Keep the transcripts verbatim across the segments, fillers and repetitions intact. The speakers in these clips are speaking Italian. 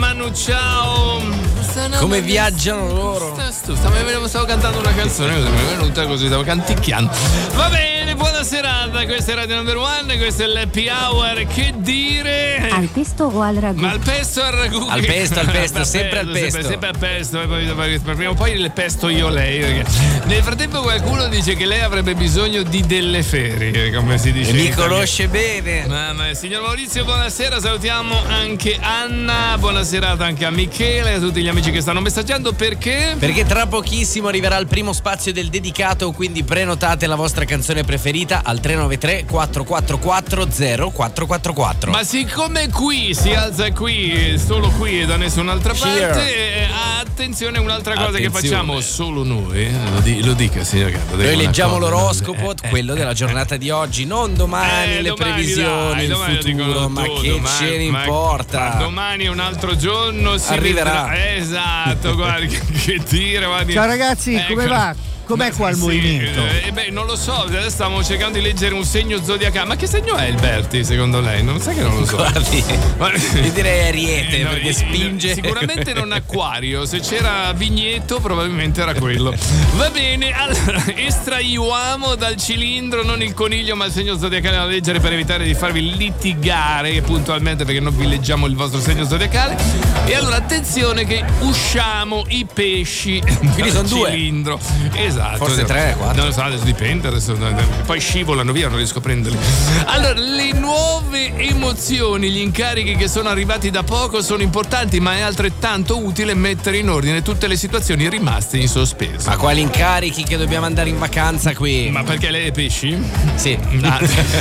Manu Ciao. Come viaggiano loro? Stavo, stavo, stavo cantando una canzone, mi è venuta così, stavo canticchiando. Va bene, buona serata, questa è Radio Number One, questo è l'Happy Hour. Che dire? Al pesto o al ragù? Ma al pesto o al ragù? Al pesto, al pesto, sempre al pesto. Sempre, sempre al pesto, per prima o poi le pesto io lei. Perché nel frattempo qualcuno dice che lei avrebbe bisogno di delle ferie, come si dice. Mi conosce bene. Mamma, signor Maurizio, buonasera, salutiamo anche Anna, buona serata anche a Michele e a tutti gli amici che stanno messaggiando. Perché? Perché tra pochissimo arriverà il primo spazio del dedicato, quindi prenotate la vostra canzone preferita al tre nove tre quattro quattro quattro zero quattro quattro quattro. Ma siccome qui si alza qui, solo qui e da nessun'altra parte, eh, attenzione, un'altra cosa attenzione. Che facciamo solo noi, eh, lo, di, lo dica signor Carlo. Noi leggiamo cosa, l'oroscopo, eh, quello eh, della giornata eh, di oggi, non domani eh, le domani, previsioni, dai, il domani futuro, ma tu, che domani, ce ne ma, importa? Ma domani è un altro giorno, si arriverà. Vedrà. Esatto, guarda che, che dire. Guarda. Ciao ragazzi, ecco. Come va? Com'è qua il sì, movimento? Eh, beh, non lo so, adesso stiamo cercando di leggere un segno zodiacale. Ma che segno è il Berti, secondo lei? Non sai che non lo so. Guardi, io direi Ariete, eh, no, perché spinge. Sicuramente non Acquario. Se c'era Vigneto, probabilmente era quello. Va bene, allora, estraiamo dal cilindro non il coniglio, ma il segno zodiacale da leggere per evitare di farvi litigare puntualmente, perché non vi leggiamo il vostro segno zodiacale. E allora, attenzione che usciamo i pesci. Quindi sono due. Cilindro. Esatto. Forse tre, quattro. Non lo so, adesso dipende, adesso poi scivolano via, non riesco a prenderli. Allora, le nuove emozioni, gli incarichi che sono arrivati da poco sono importanti, ma è altrettanto utile mettere in ordine tutte le situazioni rimaste in sospeso. Ma quali incarichi che dobbiamo andare in vacanza qui? Ma perché lei è pesci? Sì. Ah,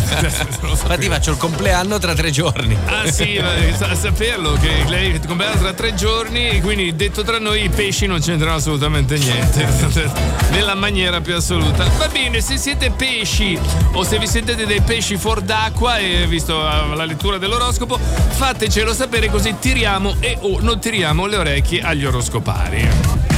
infatti faccio il compleanno tra tre giorni. Ah sì, a saperlo che lei il compleanno tra tre giorni, quindi detto tra noi i pesci non c'entrano assolutamente niente. Nella maniera più assoluta. Va bene, se siete pesci o se vi sentite dei pesci fuor d'acqua e visto la lettura dell'oroscopo, fatecelo sapere, così tiriamo e o non tiriamo le orecchie agli oroscopari.